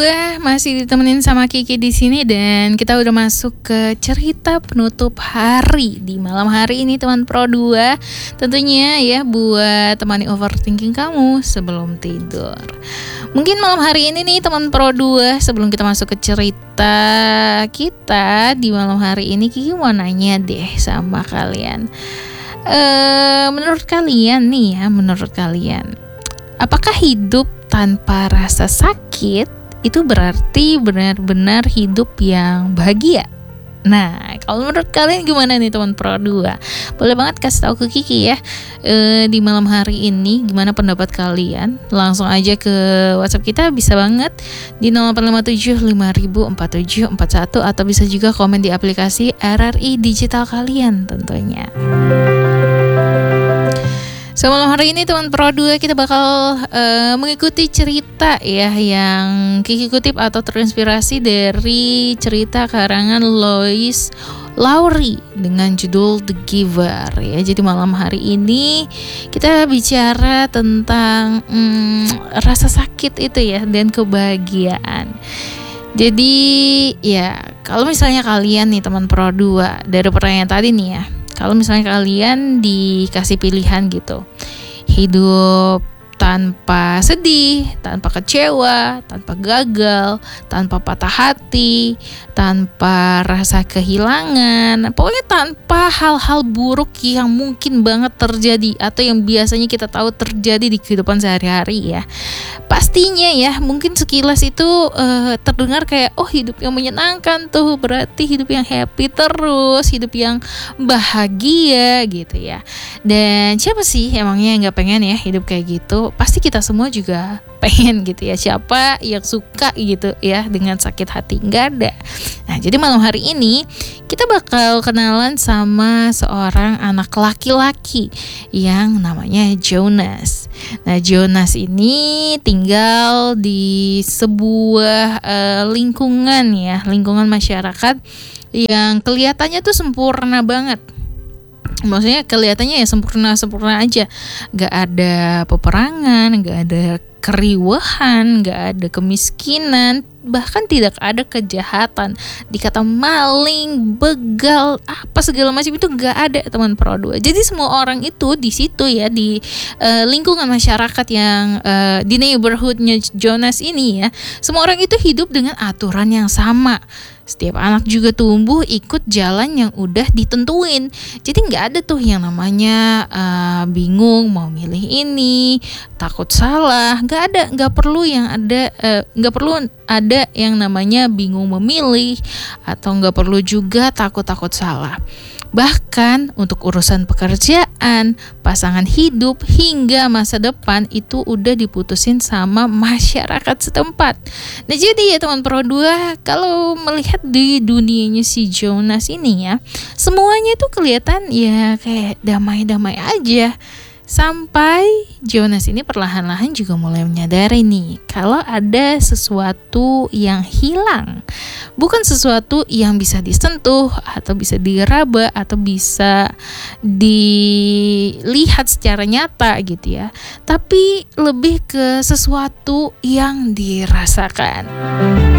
2 masih ditemenin sama Kiki di sini dan kita udah masuk ke cerita penutup hari di malam hari ini teman Pro 2. Tentunya ya buat temani overthinking kamu sebelum tidur. Mungkin malam hari ini nih teman Pro 2, sebelum kita masuk ke cerita kita di malam hari ini, Kiki mau nanya deh sama kalian. Menurut kalian, apakah hidup tanpa rasa sakit itu berarti benar-benar hidup yang bahagia? Nah, kalau menurut kalian gimana nih teman Pro 2? Boleh banget kasih tahu ke Kiki ya di malam hari ini gimana pendapat kalian. Langsung aja ke WhatsApp kita, bisa banget di 0857 504741 atau bisa juga komen di aplikasi RRI Digital kalian tentunya. So, malam hari ini teman Pro 2 kita bakal mengikuti cerita ya yang Kiki kutip atau terinspirasi dari cerita karangan Lois Lowry dengan judul The Giver ya. Jadi malam hari ini kita bicara tentang rasa sakit itu ya dan kebahagiaan. Jadi ya kalau misalnya kalian nih teman Pro 2 dari pertanyaan tadi nih ya, kalau misalnya kalian dikasih pilihan gitu, hidup tanpa sedih, tanpa kecewa, tanpa gagal, tanpa patah hati, tanpa rasa kehilangan, pokoknya tanpa hal-hal buruk yang mungkin banget terjadi atau yang biasanya kita tahu terjadi di kehidupan sehari-hari ya. Pastinya ya mungkin sekilas itu terdengar kayak hidup yang menyenangkan tuh, berarti hidup yang happy terus, hidup yang bahagia gitu ya. Dan siapa sih emangnya yang gak pengen ya hidup kayak gitu? Pasti kita semua juga pengen gitu ya. Siapa yang suka gitu ya dengan sakit hati? Gak ada. Nah, jadi malam hari ini kita bakal kenalan sama seorang anak laki-laki yang namanya Jonas. Nah, Jonas ini tinggal di sebuah lingkungan masyarakat yang kelihatannya tuh sempurna banget. Maksudnya kelihatannya ya sempurna aja, gak ada peperangan, gak ada keriuhan, gak ada kemiskinan, bahkan tidak ada kejahatan, dikata maling, begal, apa segala macam itu gak ada teman Pro 2. Jadi semua orang itu di situ ya, di lingkungan masyarakat yang di neighborhoodnya Jonas ini ya, semua orang itu hidup dengan aturan yang sama. Setiap anak juga tumbuh ikut jalan yang udah ditentuin. Jadi nggak ada tuh yang namanya bingung mau milih ini, takut salah. Nggak perlu ada yang namanya bingung memilih atau nggak perlu juga takut salah. Bahkan untuk urusan pekerjaan, pasangan hidup hingga masa depan itu udah diputusin sama masyarakat setempat. Nah, jadi ya teman Pro 2, kalau melihat di dunianya si Jonas ini ya, semuanya tuh kelihatan ya kayak damai-damai aja. Sampai Jonas ini perlahan-lahan juga mulai menyadari nih kalau ada sesuatu yang hilang. Bukan sesuatu yang bisa disentuh atau bisa diraba atau bisa dilihat secara nyata gitu ya. Tapi lebih ke sesuatu yang dirasakan.